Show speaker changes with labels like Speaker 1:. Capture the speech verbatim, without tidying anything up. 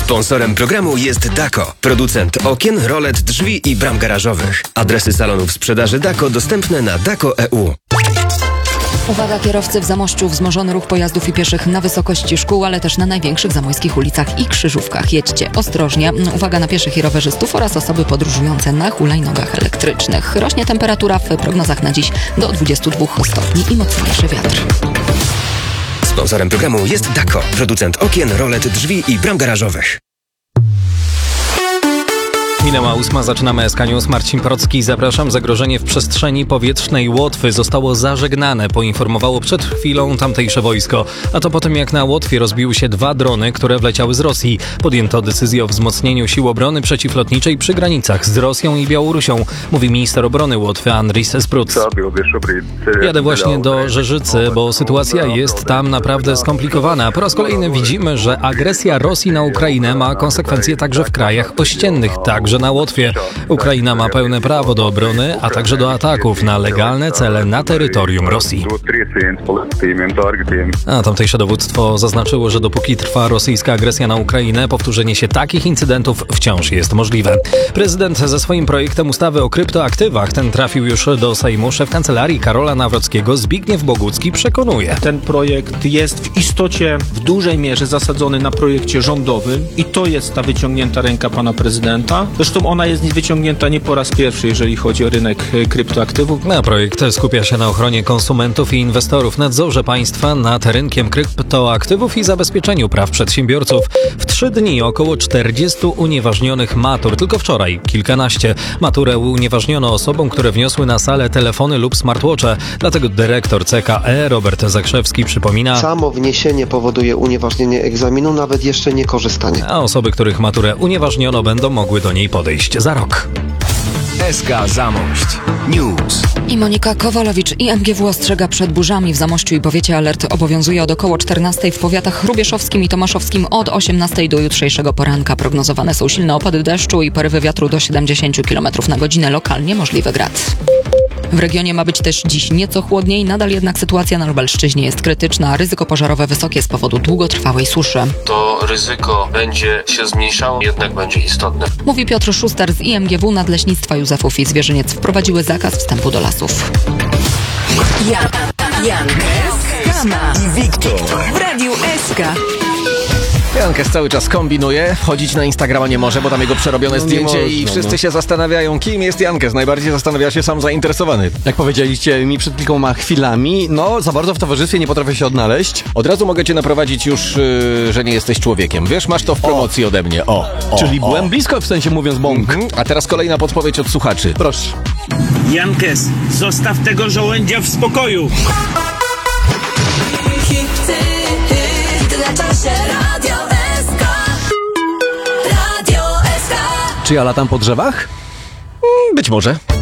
Speaker 1: Sponsorem programu jest Dako, producent okien, rolet, drzwi i bram garażowych. Adresy salonów sprzedaży Dako dostępne na dako kropka e u.
Speaker 2: Uwaga kierowcy, w Zamościu wzmożony ruch pojazdów i pieszych na wysokości szkół, ale też na największych zamojskich ulicach i krzyżówkach. Jedźcie ostrożnie. Uwaga na pieszych i rowerzystów oraz osoby podróżujące na hulajnogach elektrycznych. Rośnie temperatura w prognozach na dziś do dwudziestu dwóch stopni i mocniejszy wiatr.
Speaker 1: Sponsorem programu jest Dako, producent okien, rolet, drzwi i bram garażowych.
Speaker 3: Minęła ósma, zaczynamy S K News. Marcin Procki, zapraszam. Zagrożenie w przestrzeni powietrznej Łotwy zostało zażegnane, poinformowało przed chwilą tamtejsze wojsko. A to po tym, jak na Łotwie rozbiły się dwa drony, które wleciały z Rosji. Podjęto decyzję o wzmocnieniu sił obrony przeciwlotniczej przy granicach z Rosją i Białorusią, mówi minister obrony Łotwy Andris Spruc. Jadę właśnie do Rzeżycy, bo sytuacja jest tam naprawdę skomplikowana. Po raz kolejny widzimy, że agresja Rosji na Ukrainę ma konsekwencje także w krajach ościennych, także na Łotwie. Ukraina ma pełne prawo do obrony, a także do ataków na legalne cele na terytorium Rosji. A tamtejsze dowództwo zaznaczyło, że dopóki trwa rosyjska agresja na Ukrainę, powtórzenie się takich incydentów wciąż jest możliwe. Prezydent ze swoim projektem ustawy o kryptoaktywach, ten trafił już do Sejmu. Szef kancelarii Karola Nawrockiego Zbigniew Bogucki przekonuje.
Speaker 4: Ten projekt jest w istocie w dużej mierze zasadzony na projekcie rządowym i to jest ta wyciągnięta ręka pana prezydenta. Zresztą ona jest wyciągnięta nie po raz pierwszy, jeżeli chodzi o rynek kryptoaktywów.
Speaker 3: Na projekt skupia się na ochronie konsumentów i inwestorów, nadzorze państwa nad rynkiem kryptoaktywów i zabezpieczeniu praw przedsiębiorców. W trzy dni około czterdziestu unieważnionych matur. Tylko wczoraj kilkanaście. Maturę unieważniono osobom, które wniosły na salę telefony lub smartwatche. Dlatego dyrektor C K E Robert Zakrzewski przypomina:
Speaker 5: samo wniesienie powoduje unieważnienie egzaminu, nawet jeszcze nie korzystanie.
Speaker 3: A osoby, których maturę unieważniono, będą mogły do niej podejść za rok.
Speaker 1: S K Zamość News.
Speaker 2: I Monika Kowalowicz. I M G W ostrzega przed burzami w Zamościu i powiecie. Alert obowiązuje od około czternastej w powiatach hrubieszowskim i tomaszowskim. Od osiemnastej do jutrzejszego poranka prognozowane są silne opady deszczu i porywy wiatru do siedemdziesięciu kilometrów na godzinę. Lokalnie możliwy grad. W regionie ma być też dziś nieco chłodniej, nadal jednak sytuacja na Lubelszczyźnie jest krytyczna. Ryzyko pożarowe wysokie z powodu długotrwałej suszy.
Speaker 6: To ryzyko będzie się zmniejszało, jednak będzie istotne.
Speaker 2: Mówi Piotr Szuster z I M G W. Nadleśnictwa Józefów i Zwierzyniec wprowadziły zakaz wstępu do lasów.
Speaker 7: Jan, Jankes, Kama i Wiktor w Radiu S K.
Speaker 8: Jankes cały czas kombinuje, wchodzić na Instagrama nie może, bo tam jego przerobione
Speaker 9: no
Speaker 8: zdjęcie
Speaker 9: można,
Speaker 8: i wszyscy
Speaker 9: no.
Speaker 8: się zastanawiają, kim jest Jankes. Najbardziej zastanawia się sam zainteresowany.
Speaker 9: Jak powiedzieliście mi przed kilkoma chwilami, no za bardzo w towarzystwie nie potrafię się odnaleźć.
Speaker 8: Od razu mogę cię naprowadzić już, yy, że nie jesteś człowiekiem. Wiesz, masz to w promocji o. ode mnie. O, o
Speaker 9: Czyli
Speaker 8: o.
Speaker 9: byłem blisko, w sensie mówiąc bąk.
Speaker 8: Mhm. A teraz kolejna podpowiedź od słuchaczy.
Speaker 9: Proszę.
Speaker 10: Jankes, zostaw tego żołędzia w spokoju.
Speaker 9: Czy ja latam po drzewach?
Speaker 8: Być może.